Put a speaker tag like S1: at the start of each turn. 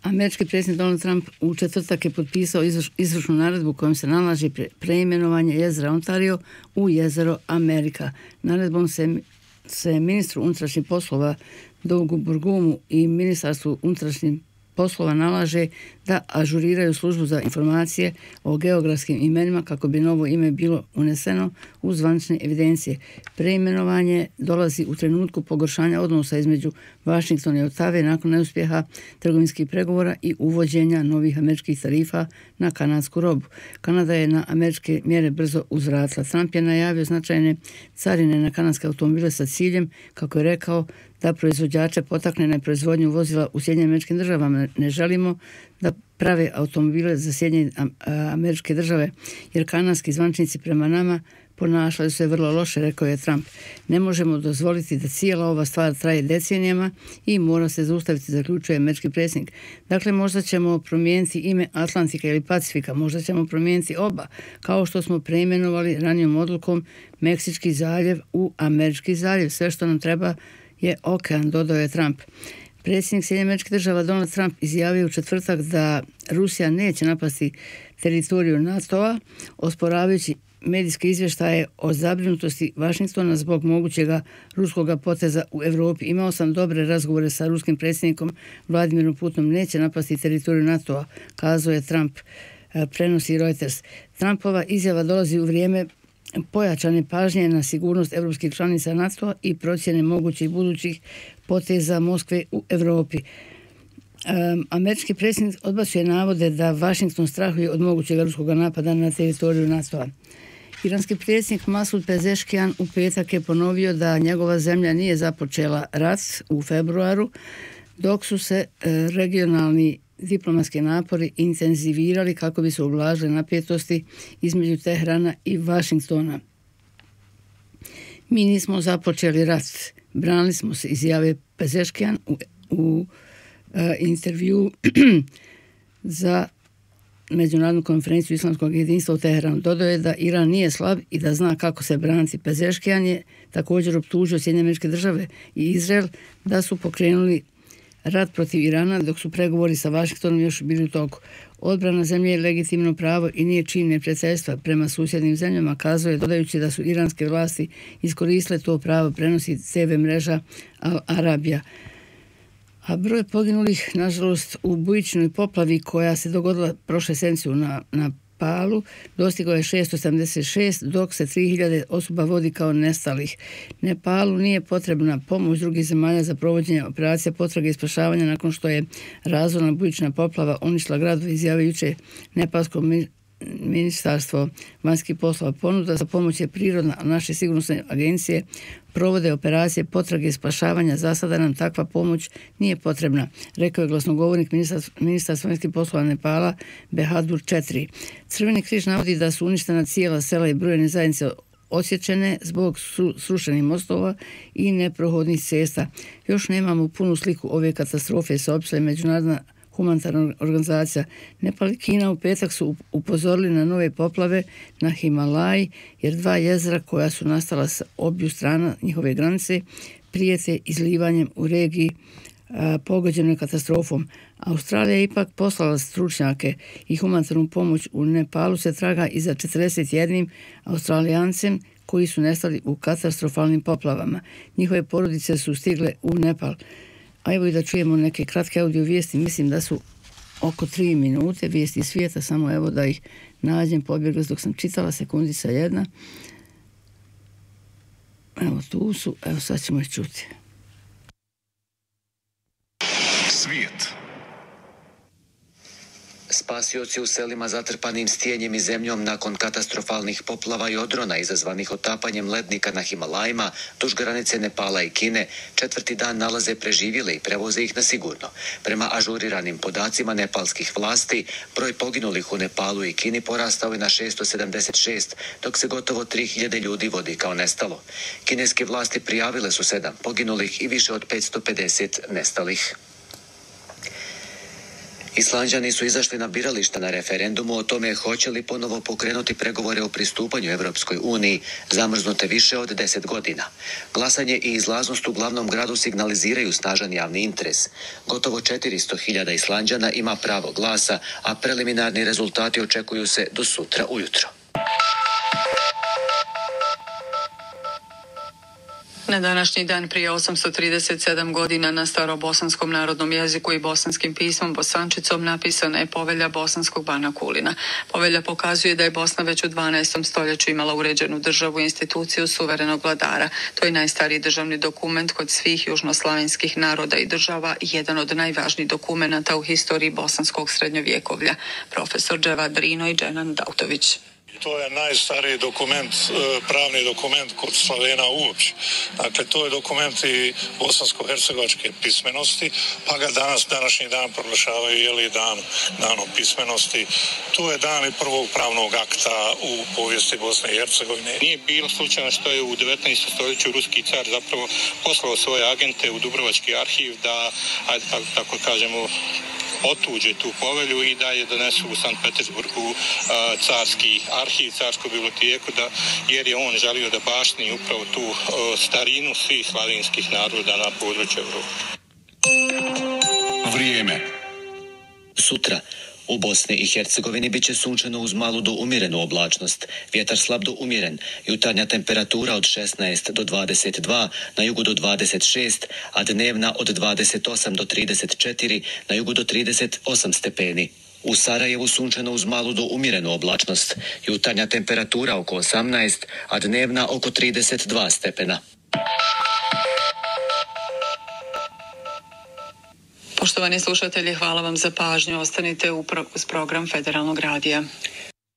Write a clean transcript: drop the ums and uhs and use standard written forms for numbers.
S1: Američki predsjednik Donald Trump u četvrtak je potpisao izvršnu naredbu kojom se nalaže preimenovanje jezera Ontario u jezero Amerika. Naredbom se ministru unutrašnjih poslova Dougu Burgumu i ministarstvu unutrašnjih poslova nalaže da ažuriraju službu za informacije o geografskim imenima kako bi novo ime bilo uneseno u zvanične evidencije. Preimenovanje dolazi u trenutku pogoršanja odnosa između Vašingtona i Otave nakon neuspjeha trgovinskih pregovora i uvođenja novih američkih tarifa na kanadsku robu. Kanada je na američke mjere brzo uzvratila. Trump je najavio značajne carine na kanadske automobile sa ciljem, kako je rekao, da proizvođače potakne na proizvodnju vozila u Sjedinjenim Američkim Državama. Ne želimo da prave automobile za Sjedinjene Američke Države, jer kanadski zvaničnici prema nama ponašaju se vrlo loše, rekao je Trump. Ne možemo dozvoliti da cijela ova stvar traje decenijama i mora se zaustaviti, zaključuje američki predsjednik. Dakle, možda ćemo promijeniti ime Atlantika ili Pacifika, možda ćemo promijeniti oba, kao što smo preimenovali ranijom odlukom Meksički zaljev u Američki zaljev. Sve što nam treba je okean, dodao je Trump. Predsjednik Sjedinjenih Američkih Država Donald Trump izjavio u četvrtak da Rusija neće napasti teritoriju NATO-a, osporavajući medijske izvještaje o zabrinutosti Vašingtona zbog mogućega ruskoga poteza u Europi. Imao sam dobre razgovore sa ruskim predsjednikom Vladimirom Putinom, neće napasti teritoriju NATO-a, kazao je Trump, prenosi Reuters. Trumpova izjava dolazi u vrijeme pojačane pažnje na sigurnost europskih članica NATO i procjene mogućih budućih poteza Moskve u Europi. Američki predsjednik odbacuje navode da Vašington strahuje od mogućeg ruskog napada na teritoriju NATO-a. Iranski predsjednik Masud Pezeškian u petak je ponovio da njegova zemlja nije započela rat u februaru, dok su se regionalni diplomatski napori intenzivirali kako bi se ublažile napetosti između Teherana i Vašingtona. Mi nismo započeli rat, branili smo se, izjavio Pezeškian u intervju za međunarodnu konferenciju islamskog jedinstva u Teheranu. Dodao je da Iran nije slab i da zna kako se braniti. Pezeškian je također optužio Sjedinjene Američke Države i Izrael da su pokrenuli rat protiv Irana dok su pregovori sa Vašingtonom još bili u toku. Odbrana zemlje je legitimno pravo i nije čin neprijateljstva prema susjednim zemljama, kazao je, dodajući da su iranske vlasti iskoristile to pravo, prenosi TV mreža Al Arabija. A broj poginulih, nažalost, u bujičnoj poplavi koja se dogodila prošle sedmice na Nepalu dostigao je 676, dok se 3000 osoba vodi kao nestalih. Nepalu nije potrebna pomoć drugih zemalja za provođenje operacija potrage i spašavanja nakon što je razorna bujična poplava uništila gradove, izjavio jučer nepalsko Ministarstvo vanjskih poslova. Ponuda za pomoć je prirodna, a naše sigurnosne agencije provode operacije potrage i spašavanja. Za sada nam takva pomoć nije potrebna, rekao je glasnogovornik Ministarstva vanjskih poslova Nepala Behadur Četri. Crveni križ navodi da su uništena cijela sela i brojne zajednice odsječene zbog srušenih mostova i neprohodnih cesta. Još nemamo punu sliku ove katastrofe, saopštila je međunarodna humanitarna organizacija. Nepal i Kina u petak su upozorili na nove poplave na Himalaji, jer dva jezera koja su nastala s obju strana njihove granice prijete izlivanjem u regiji pogođenoj katastrofom. Australija je ipak poslala stručnjake i humanitarnu pomoć. U Nepalu se traga i za 41 Australijancem koji su nestali u katastrofalnim poplavama. Njihove porodice su stigle u Nepal. A evo i da čujemo neke kratke audio vijesti, mislim da su oko 3 minute, vijesti svijeta, samo evo da ih nađem, pobjegla dok sam čitala, sekundica jedna. Evo tu su, evo sad ćemo ih čuti.
S2: Svijet.
S3: Spasioci u selima zatrpanim stijenjem i zemljom nakon katastrofalnih poplava i odrona izazvanih otapanjem lednika na Himalajima duž granice Nepala i Kine četvrti dan nalaze preživjele i prevoze ih na sigurno. Prema ažuriranim podacima nepalskih vlasti, broj poginulih u Nepalu i Kini porastao je na 676, dok se gotovo 3000 ljudi vodi kao nestalo. Kineske vlasti prijavile su 7 poginulih i više od 550 nestalih. Islanđani su izašli na birališta na referendumu o tome hoće li ponovo pokrenuti pregovore o pristupanju Evropskoj uniji, zamrznute više od 10 godina. Glasanje i izlaznost u glavnom gradu signaliziraju snažan javni interes. Gotovo 400.000 Islanđana ima pravo glasa, a preliminarni rezultati očekuju se do sutra ujutro.
S4: Na današnji dan prije 837 godina na starobosanskom narodnom jeziku i bosanskim pismom bosančicom napisana je povelja bosanskog bana Kulina. Povelja pokazuje da je Bosna već u 12. stoljeću imala uređenu državu i instituciju suverenog vladara. To je najstariji državni dokument kod svih južnoslavenskih naroda i država i jedan od najvažnijih dokumenata u historiji bosanskog srednjovjekovlja. Profesor Dževad Drino i Dženan Dautović.
S5: To je najstariji dokument, pravni dokument kod Slavena uopće. Dakle, to je dokument i bosansko-hercegovačke pismenosti, pa ga današnji dan proglašavaju danom pismenosti. Tu je dan i prvog pravnog akta u povijesti Bosne i Hercegovine.
S6: Nije bilo slučajno što je u 19. stoljeću ruski car zapravo poslao svoje agente u Dubrovački arhiv da, tako kažemo, otuđe tu povelju i da je donesu u Sankt Petersburgu carski arhiv, carsku biblioteku, jer je on želio da baštini upravo tu starinu svih slavinskih naroda na području Evrope.
S2: Vrijeme.
S3: Sutra u Bosni i Hercegovini bit će sunčano uz malu do umjerenu oblačnost, vjetar slab do umjeren, jutarnja temperatura od 16 do 22, na jugu do 26, a dnevna od 28 do 34, na jugu do 38 stepeni. U Sarajevu sunčano uz malu do umjerenu oblačnost, jutarnja temperatura oko 18, a dnevna oko 32 stepena.
S4: Poštovani slušatelji, hvala vam za pažnju. Ostanite uz program Federalnog radija.